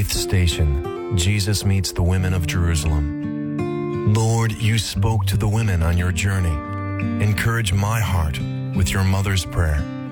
Eighth station, Jesus meets the women of Jerusalem. Lord, you spoke to the women on your journey. Encourage my heart with your mother's prayer.